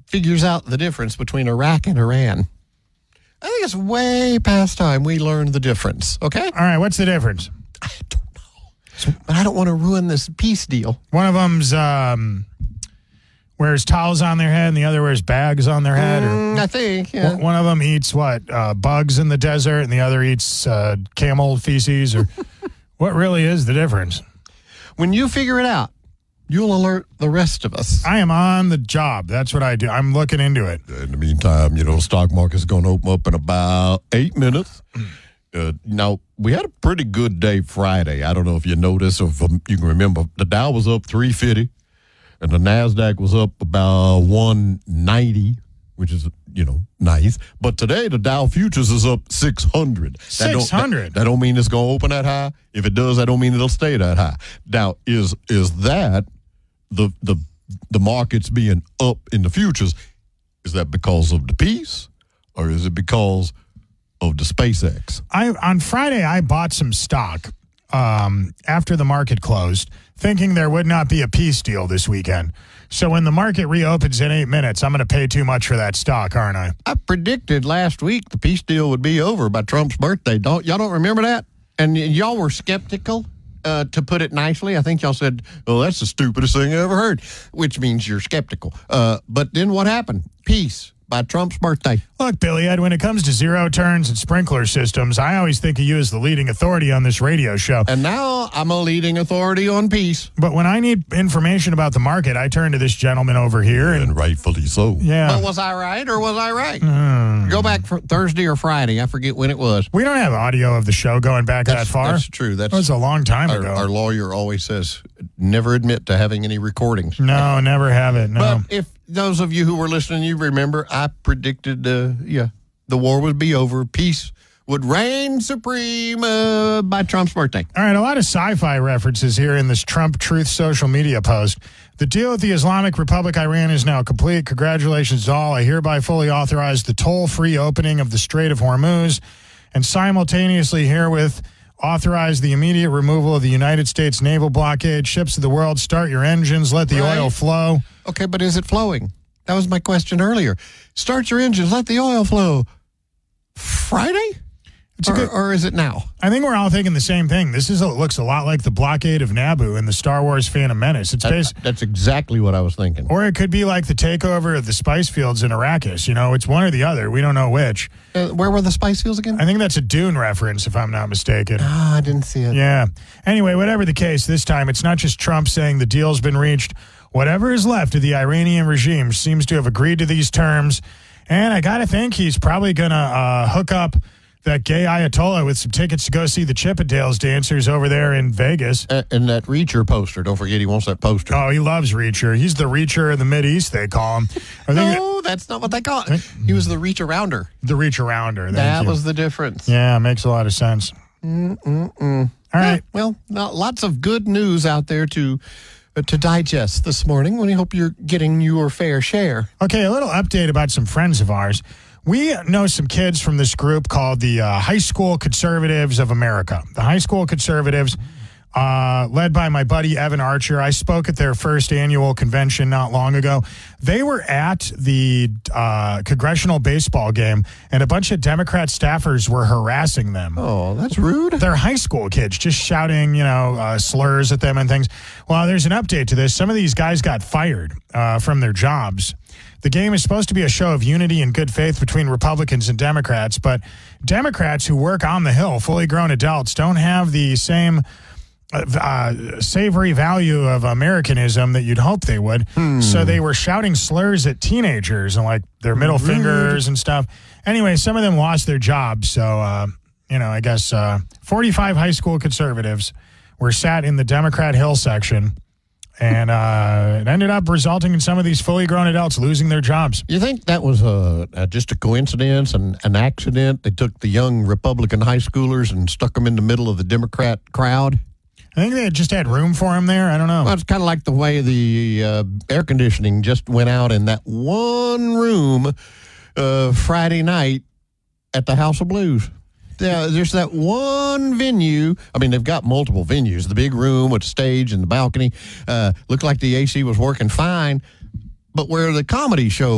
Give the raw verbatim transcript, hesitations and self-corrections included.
figures out the difference between Iraq and Iran. I think it's way past time we learned the difference, okay? All right, what's the difference? I don't know. But I don't want to ruin this peace deal. One of them's um, wears towels on their head and the other wears bags on their head. Mm, or I think, yeah. One of them eats, what, uh, bugs in the desert and the other eats uh, camel feces? Or what really is the difference? When you figure it out, you'll alert the rest of us. I am on the job. That's what I do. I'm looking into it. In the meantime, you know, the stock market's going to open up in about eight minutes. Uh, now, we had a pretty good day Friday. I don't know if you noticed or if um, you can remember. The Dow was up three fifty, and the NASDAQ was up about one ninety, which is, you know, nice. But today, the Dow Futures is up six hundred. six hundred? That, that don't mean it's going to open that high. If it does, that don't mean it'll stay that high. Now, is is that the the the markets being up in the futures? Is that because of the peace, or is it because of the SpaceX? I on Friday, I bought some stock um, after the market closed, thinking there would not be a peace deal this weekend. So when the market reopens in eight minutes, I'm going to pay too much for that stock, aren't I? I predicted last week the peace deal would be over by Trump's birthday. Don't y'all don't remember that? And y- y'all were skeptical, uh, to put it nicely. I think y'all said, "Well, that's the stupidest thing I ever heard," which means you're skeptical. Uh, but then what happened? Peace by Trump's birthday. Look, Billy Ed, when it comes to zero turns and sprinkler systems, I always think of you as the leading authority on this radio show. And now I'm a leading authority on peace. But when I need information about the market, I turn to this gentleman over here. And, And rightfully so. yeah. But was I right or was I right? Mm. Go back for Thursday or Friday. I forget when it was. We don't have audio of the show going back That's, that far. that's true. That's That was a long time our, ago. our lawyer always says, never admit to having any recordings. no, never have it. No. But if those of you who were listening, you remember, I predicted, uh, yeah, the war would be over. Peace would reign supreme uh, by Trump's birthday. All right, a lot of sci-fi references here in this Trump Truth social media post. The deal with the Islamic Republic Iran is now complete. Congratulations to all. I hereby fully authorize the toll-free opening of the Strait of Hormuz and simultaneously herewith authorize the immediate removal of the United States naval blockade. Ships of the world, start your engines, let the Right. oil flow. Okay, but is it flowing? That was my question earlier. Start your engines, let the oil flow. Friday? It's a or, good- or is it now? I think we're all thinking the same thing. This is a, looks a lot like the blockade of Naboo in the Star Wars Phantom Menace. It's That- based, that's exactly what I was thinking. or it could be like the takeover of the spice fields in Arrakis. You know, it's one or the other. We don't know which. Uh, where were the spice fields again? I think that's a Dune reference, if I'm not mistaken. Ah, I didn't see it. Yeah. Anyway, whatever the case, this time it's not just Trump saying the deal's been reached. Whatever is left of the Iranian regime seems to have agreed to these terms. And I got to think he's probably going to uh, hook up that gay Ayatollah with some tickets to go see the Chippendales dancers over there in Vegas. Uh, and that Reacher poster. Don't forget he wants that poster. Oh, he loves Reacher. He's the Reacher of the Mideast, they call him. I think No, that's not what they call it. He was the Reach Arounder. the Reach Arounder. Thank That you. was the difference. Yeah, makes a lot of sense. Mm-mm-mm. All right. Well, not, lots of good news out there to uh, to digest this morning. We hope you're getting your fair share. Okay, a little update about some friends of ours. We know some kids from this group called the uh, High School Conservatives of America. The High School Conservatives, uh, led by my buddy Evan Archer. I spoke at their first annual convention not long ago. They were at the uh, congressional baseball game, and a bunch of Democrat staffers were harassing them. Oh, that's rude. They're high school kids, just shouting, you know, uh, slurs at them and things. Well, there's an update to this. Some of these guys got fired uh, from their jobs. The game is supposed to be a show of unity and good faith between Republicans and Democrats, but Democrats who work on the Hill, fully grown adults, don't have the same uh, uh, savory value of Americanism that you'd hope they would. Hmm. So they were shouting slurs at teenagers and like their middle Rude. fingers and stuff. Anyway, some of them lost their jobs. So, uh, you know, I guess uh, forty-five high school conservatives were sat in the Democrat Hill section. And uh, it ended up resulting in some of these fully grown adults losing their jobs. You think that was uh, uh, just a coincidence and an accident? They took the young Republican high schoolers and stuck them in the middle of the Democrat crowd? I think they had just had room for him there. I don't know. Well, it's kind of like the way the uh, air conditioning just went out in that one room uh, Friday night at the House of Blues. Yeah, there's that one venue. I mean, they've got multiple venues. The big room with the stage and the balcony. Uh, looked like the A C was working fine. But where the comedy show